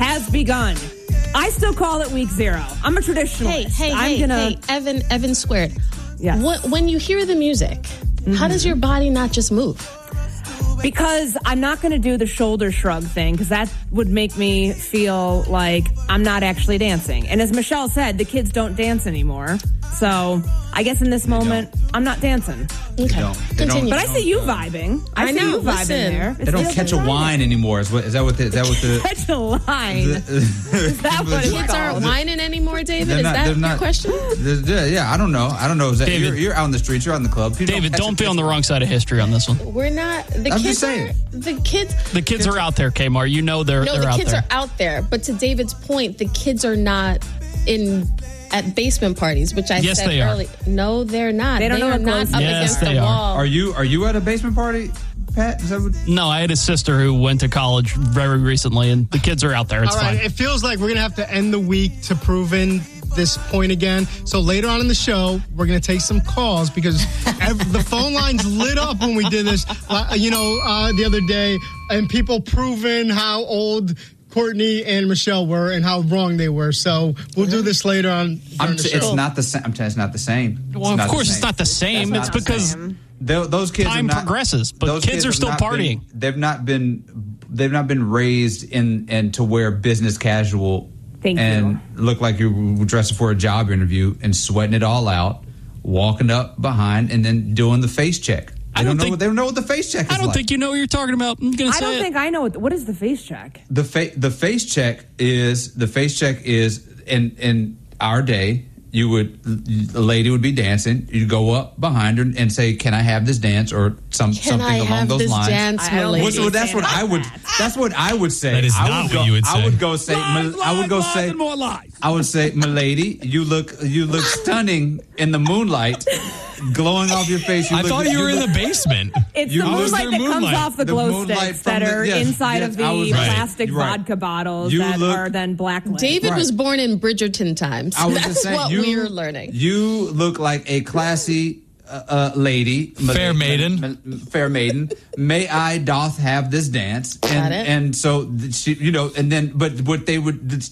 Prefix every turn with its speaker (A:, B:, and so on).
A: has begun. I still call it week 0. I'm a traditionalist.
B: Hey, Evan Squared.
A: Yes.
B: When you hear the music, how does your body not just move?
A: Because I'm not going to do the shoulder shrug thing, because that would make me feel like I'm not actually dancing. And as Michelle said, the kids don't dance anymore. So I guess in this moment, I'm not dancing.
B: Okay. Continue.
A: But I see you vibing. I see you vibing there.
C: They don't catch a wine anymore. Is that what the
A: catch a line? Is that what it's
B: kids
A: called?
B: aren't whining anymore, David? Is that your question?
C: Yeah, I don't know. Is that
D: David,
C: you're out in the streets, you're out in the club.
D: David, don't be on the wrong side of history on this one.
B: We're not. The kids
D: are out there, Kmart. You know they're out there.
B: No, the kids are out there. But to David's point, the kids are not at basement parties, which I said earlier. No, they're not.
A: They are not up
B: against the wall.
C: Are you at a basement party, Pat?
D: No, I had a sister who went to college very recently, and the kids are out there. It's fine.
E: It feels like we're going to have to end the week to prove this point again. So later on in the show, we're going to take some calls because the phone lines lit up when we did this, the other day, and people proving how old Courtney and Michelle were and how wrong they were. So we'll do this later on.
C: It's not the same. I'm telling you, it's not the same.
D: Well, of course, it's not the same. It's because
C: those kids
D: time progresses, but kids are still partying.
C: They've not been raised in to wear business casual and look like you're dressing for a job interview and sweating it all out, walking up behind, and then doing the face check. They don't know what the face check is like.
D: I don't think you know what you're talking about. I
A: don't think I know what is the face check.
C: The face check is in our day. A lady would be dancing. You'd go up behind her and say, "Can I have this dance?" or something along those lines. That's what I would say.
F: That is not what you would say.
C: I would go say, "My lady, you look stunning in the moonlight." Glowing off your face.
F: I thought you were in the basement.
A: It's the moonlight that comes off the glow sticks that are inside of the plastic vodka bottles that are then blacklit.
B: David was born in Bridgerton times. That's what we're learning.
C: You look like a classy lady.
F: Fair maiden.
C: Fair maiden. May I doth have this dance. And so, but what they would...